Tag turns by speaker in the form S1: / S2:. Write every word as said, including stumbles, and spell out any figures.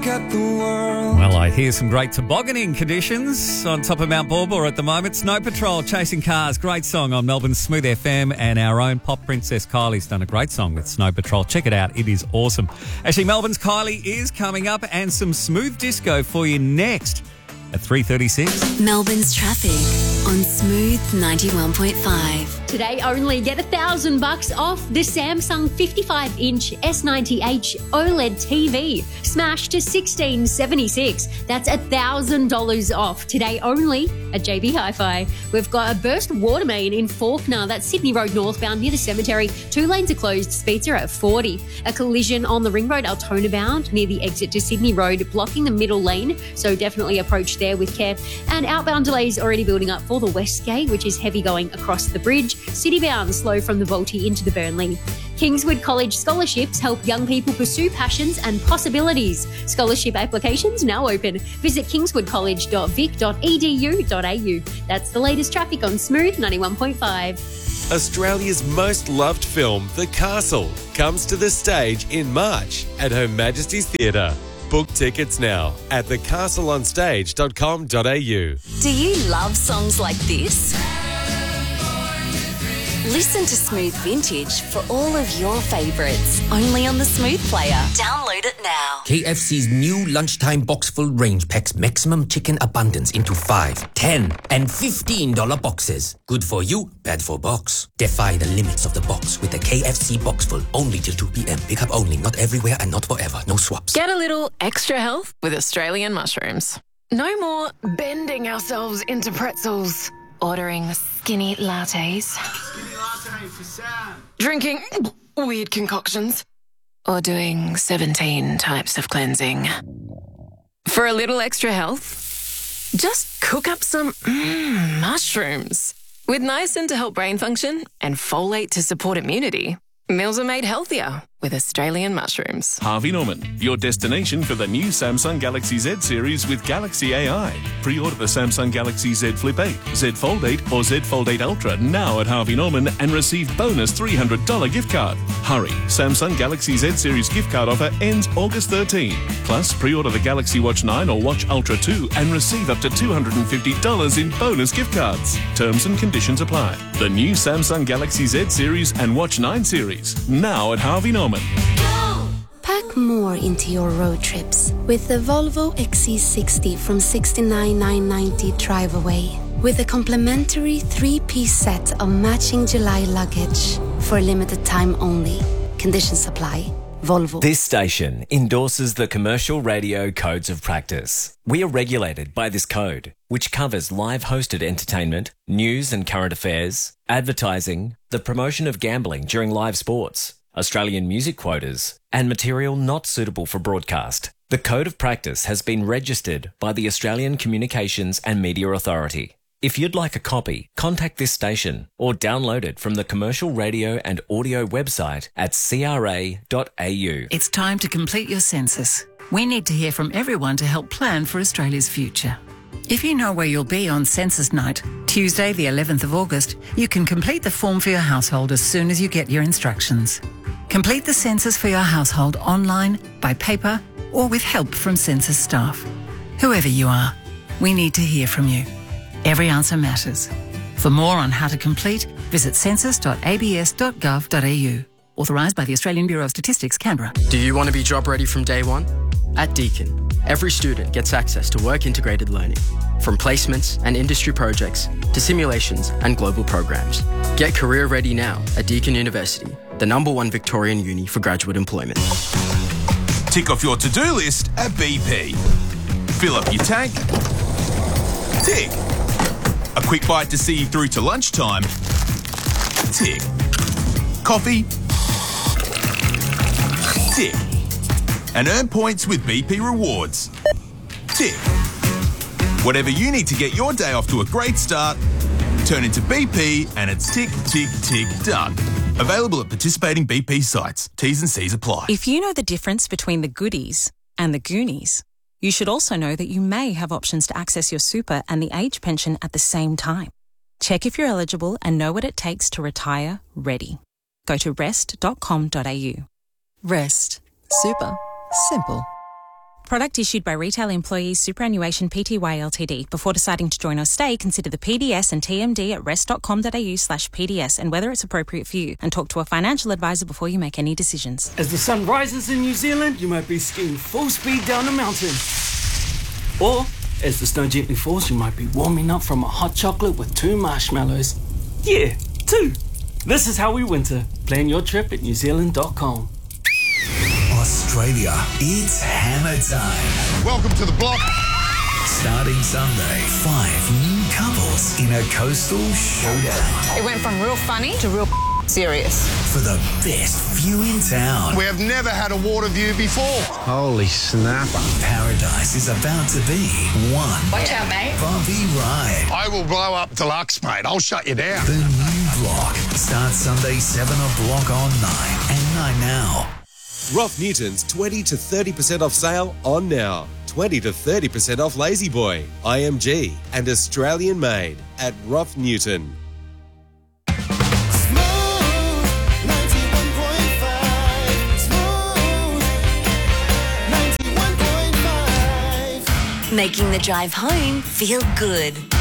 S1: look at the world.
S2: Well, I hear some great tobogganing conditions on top of Mount Baw at the moment. Snow Patrol, Chasing Cars, great song on Melbourne's Smooth F M, and our own pop princess Kylie's done a great song with Snow Patrol. Check it out, it is awesome. Actually, Melbourne's Kylie is coming up, and some smooth disco for you next at three thirty-six.
S3: Melbourne's traffic on Smooth ninety-one point five.
S4: Today only, get a thousand bucks off the Samsung fifty-five inch S ninety H OLED T V. Smash to sixteen seventy-six. That's a thousand dollars off. Today only at J B Hi-Fi. We've got a burst water main in Fawkner. That's Sydney Road northbound near the cemetery. Two lanes are closed. Speeds are at forty. A collision on the Ring Road Altona bound near the exit to Sydney Road, blocking the middle lane. So definitely approach there with care. And outbound delays already building up for the West Gate, which is heavy going across the bridge. Citybound slow from the Volty into the Burnley. Kingswood College scholarships help young people pursue passions and possibilities. Scholarship applications now open. Visit kingswood college dot vic dot e d u dot a u. That's the latest traffic on Smooth ninety-one point five.
S5: Australia's most loved film, The Castle, comes to the stage in March at Her Majesty's Theatre. Book tickets now at the castle on stage dot com dot a u.
S3: Do you love songs like this? Listen to Smooth Vintage for all of your favourites. Only on the Smooth Player. Download it now.
S6: K F C's new lunchtime box-full range packs maximum chicken abundance into five, ten, and fifteen dollar boxes. Good for you, bad for box. Defy the limits of the box with the K F C box-full. Only till two p.m. Pick up only, not everywhere and not forever. No swaps.
S7: Get a little extra health with Australian mushrooms. No more bending ourselves into pretzels. Ordering skinny lattes. Skinny latte for Sam. Drinking weird concoctions. Or doing seventeen types of cleansing. For a little extra health, just cook up some mm, mushrooms. With niacin to help brain function and folate to support immunity, meals are made healthier with Australian mushrooms.
S8: Harvey Norman, your destination for the new Samsung Galaxy Z series with Galaxy A I. Pre-order the Samsung Galaxy Z Flip eight, Z Fold eight or Z Fold eight Ultra now at Harvey Norman and receive bonus three hundred dollars gift card. Hurry, Samsung Galaxy Z series gift card offer ends August thirteenth. Plus, pre-order the Galaxy Watch nine or Watch Ultra two and receive up to two hundred fifty dollars in bonus gift cards. Terms and conditions apply. The new Samsung Galaxy Z series and Watch nine series now at Harvey Norman.
S9: Pack more into your road trips with the Volvo X C sixty from sixty-nine thousand nine hundred ninety dollars drive away. With a complimentary three-piece set of matching July luggage for a limited time only. Conditions apply. Volvo.
S10: This station endorses the Commercial Radio Codes of Practice. We are regulated by this code, which covers live hosted entertainment, news and current affairs, advertising, the promotion of gambling during live sports, Australian music quotas, and material not suitable for broadcast. The Code of Practice has been registered by the Australian Communications and Media Authority. If you'd like a copy, contact this station or download it from the Commercial Radio and Audio website at c r a dot a u.
S11: It's time to complete your census. We need to hear from everyone to help plan for Australia's future. If you know where you'll be on Census Night, Tuesday the eleventh of August, you can complete the form for your household as soon as you get your instructions. Complete the census for your household online, by paper, or with help from census staff. Whoever you are, we need to hear from you. Every answer matters. For more on how to complete, visit census dot a b s dot gov dot a u. Authorised by the Australian Bureau of Statistics, Canberra.
S12: Do you want to be job ready from day one? At Deakin, every student gets access to work-integrated learning, from placements and industry projects to simulations and global programs. Get career ready now at Deakin University, the number one Victorian uni for graduate employment.
S13: Tick off your to-do list at B P. Fill up your tank. Tick. A quick bite to see you through to lunchtime. Tick. Coffee. Tick. And earn points with B P Rewards. Tick. Whatever you need to get your day off to a great start, turn into B P and it's tick, tick, tick, done. Available at participating B P sites. T's and C's apply.
S14: If you know the difference between the goodies and the Goonies, you should also know that you may have options to access your super and the age pension at the same time. Check if you're eligible and know what it takes to retire ready. Go to rest dot com dot a u.
S15: Rest. Super. Simple.
S14: Product issued by Retail Employees Superannuation Pty Ltd. Before deciding to join or stay, consider the P D S and T M D at rest.com.au slash PDS and whether it's appropriate for you, and talk to a financial advisor before you make any decisions.
S1: As the sun rises in New Zealand, you might be skiing full speed down a mountain. Or, as the snow gently falls, you might be warming up from a hot chocolate with two marshmallows. Yeah, two. This is how we winter. Plan your trip at new zealand dot com.
S15: Australia, it's hammer time.
S16: Welcome to the block.
S15: Starting Sunday, five new couples in a coastal showdown.
S17: It went from real funny to real serious.
S15: For the best view in town.
S16: We have never had a water view before.
S15: Holy snapper. Paradise is about to be one.
S17: Watch out, mate.
S15: Bumpy ride.
S16: I will blow up deluxe, mate. I'll shut you down.
S15: The new block starts Sunday seven o'clock on nine and nine now.
S5: Rough Newton's twenty to thirty percent off sale on now. twenty to thirty percent off Lazy Boy, I M G, and Australian made at Rough Newton.
S3: Making the drive home feel good.